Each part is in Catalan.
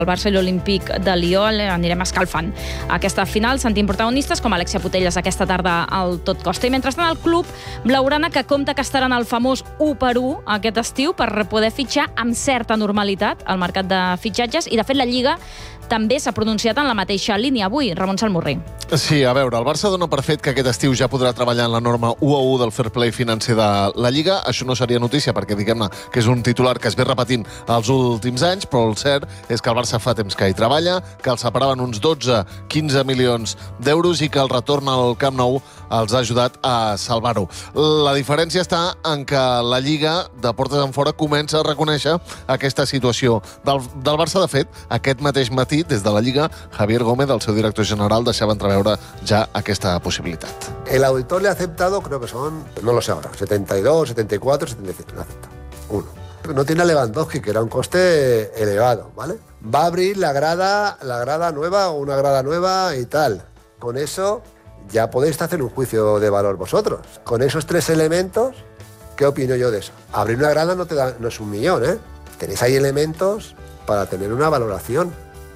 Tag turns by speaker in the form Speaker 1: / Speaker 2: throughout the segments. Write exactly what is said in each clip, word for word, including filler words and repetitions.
Speaker 1: El Barça i l'Olímpic de Lió anirem escalfant aquesta final, sentint protagonistes com Alexia Putellas aquesta tarda al Tot Costa. I mentrestant el club blaugrana, que compta que estaran al famós u per u aquest estiu per poder fitxar amb certa normalitat al mercat de fitxatges, i de fet la Lliga també s'ha pronunciat en la mateixa línia avui. Ramon Salmurri.
Speaker 2: Sí, a veure, el Barça dona per fet que aquest estiu ja podrà treballar en la norma u a u del fair play financer de la Lliga. Això no seria notícia perquè, diguem-ne, que és un titular que es ve repetint els últims anys, però el cert és que el Barça fa temps que hi treballa, que els separaven uns dotze a quinze milions d'euros i que el retorn al Camp Nou els ha ajudat a salvar-ho. La diferència està en que la Lliga, de portes enfora, comença a reconèixer aquesta situació del, del Barça. De fet, aquest mateix matí, des de la Lliga, Javier Gómez, el seu director general, deixava entreveure ja aquesta possibilitat.
Speaker 3: El auditor le ha aceptado, creo que son, no lo sé ahora, setenta y dos, setenta y cuatro, setenta y cinco, le acepta. Uno. No tiene a Lewandowski, que era un coste elevado, ¿vale? Va a abrir la grada, la grada nueva o una grada nueva y tal. Con eso ya podéis hacer un juicio de valor vosotros. Con esos tres elementos, ¿qué opino yo de eso? Abrir una grada no, te da, no es un millón, ¿eh? Tenéis ahí elementos para tener una valoración.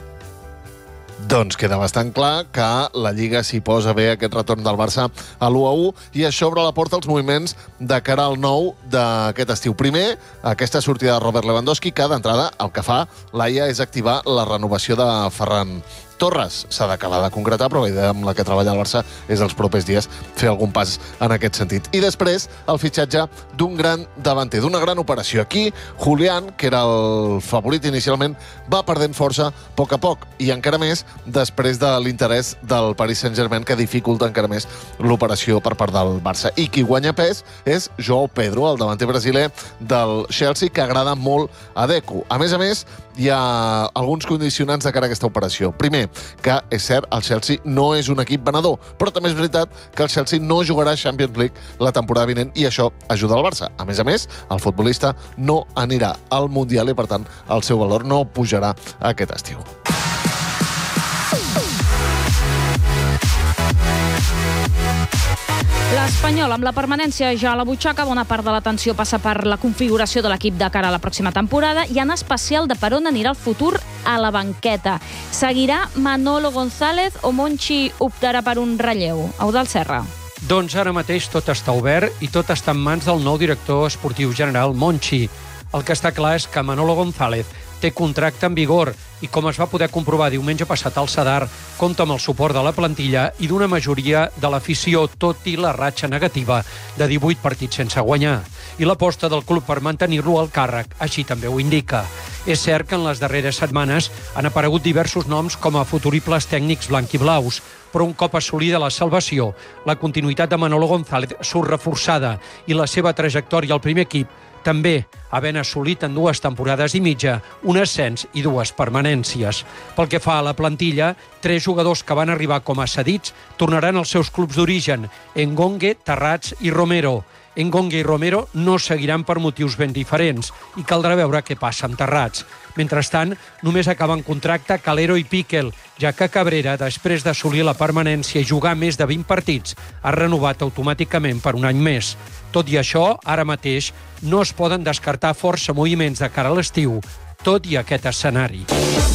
Speaker 2: Doncs queda bastant clar que la Lliga s'hi posa bé aquest retorn del Barça a l'u a u i això obre la porta als moviments de cara al nou d'aquest estiu. Primer, aquesta sortida de Robert Lewandowski, que d'entrada el que fa l'A I A és activar la renovació de Ferran Torres. S'ha d'acabar de concretar, però la idea amb la que treballa el Barça és els propers dies fer algun pas en aquest sentit. I després, el fitxatge d'un gran davanter, d'una gran operació. Aquí, Julián, que era el favorit inicialment, va perdent força a poc a poc, i encara més després de l'interès del Paris Saint-Germain, que dificulta encara més l'operació per part del Barça. I qui guanya pes és João Pedro, el davanter brasiler del Chelsea, que agrada molt a Deco. A més a més, hi ha alguns condicionants de cara a aquesta operació. Primer, que és cert, el Chelsea no és un equip venedor, però també és veritat que el Chelsea no jugarà Champions League la temporada vinent i això ajuda al Barça. A més a més, el futbolista no anirà al Mundial i, per tant, el seu valor no pujarà aquest estiu.
Speaker 1: L'Espanyol, amb la permanència ja a la butxaca, bona part de l'atenció passa per la configuració de l'equip de cara a la pròxima temporada i en especial de per on anirà el futur a la banqueta. Seguirà Manolo González o Monchi optarà per un relleu? Eudald Serra.
Speaker 4: Doncs ara mateix tot està obert i tot està en mans del nou director esportiu general, Monchi. El que està clar és que Manolo González té contracte en vigor i, com es va poder comprovar diumenge passat al Sadar, compta amb el suport de la plantilla i d'una majoria de l'afició, tot i la ratxa negativa de divuit partits sense guanyar. I l'aposta del club per mantenir-lo al càrrec així també ho indica. És cert que en les darreres setmanes han aparegut diversos noms com a futuribles tècnics blanquiblaus, però un cop assolida la salvació, la continuïtat de Manolo González surt reforçada i la seva trajectòria al primer equip també havent assolit en dues temporades i mitja un ascens i dues permanències. Pel que fa a la plantilla, tres jugadors que van arribar com a cedits tornaran als seus clubs d'origen, Engongue, Terrats i Romero. Engongue i Romero no seguiran per motius ben diferents i caldrà veure què passa amb Terrats. Mentrestant, només acaben contracte Calero i Piquel, ja que Cabrera, després d'assolir la permanència i jugar més de vint partits, ha renovat automàticament per un any més. Tot i això, ara mateix, no es poden descartar força moviments de cara a l'estiu, tot i aquest escenari.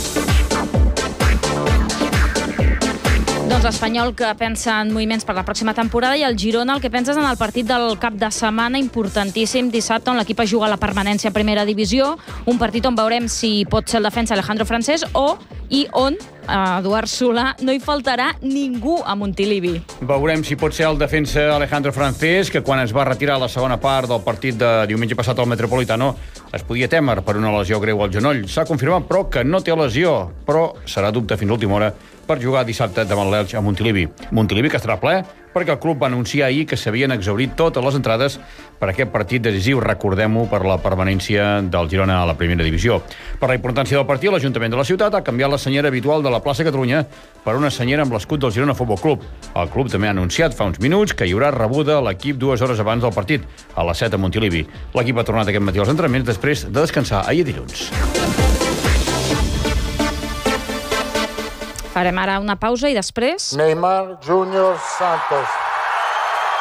Speaker 1: Doncs l'Espanyol, que pensa en moviments per la pròxima temporada, i el Girona, el que pensa és en el partit del cap de setmana, importantíssim, dissabte, on l'equip es juga a la permanència a primera divisió, un partit on veurem si pot ser el defensa Alejandro Francés o i on a Eduard Solà no hi faltarà ningú a Montilivi.
Speaker 5: Veurem si pot ser el defensa Alejandro Francés, que quan es va retirar a la segona part del partit de diumenge passat al Metropolitano es podia témer per una lesió greu al genoll. S'ha confirmat, però, que no té lesió, però serà dubte fins a l'última hora per jugar dissabte davant l'Elx a Montilivi. Montilivi que estarà ple perquè el club va anunciar ahir que s'havien exhaurit totes les entrades per aquest partit decisiu, recordem-ho, per la permanència del Girona a la primera divisió. Per la importància del partit, l'Ajuntament de la ciutat ha canviat la senyera habitual de la plaça Catalunya per una senyera amb l'escut del Girona Futbol Club. El club també ha anunciat fa uns minuts que hi haurà rebuda a l'equip dues hores abans del partit, a les set a Montilivi. L'equip ha tornat aquest matí als entrenaments després de descansar ahir dilluns.
Speaker 1: Farem ara una pausa i després...
Speaker 6: Neymar Júnior Santos.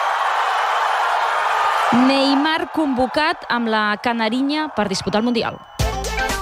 Speaker 1: Neymar convocat amb la Canarinya per disputar el Mundial.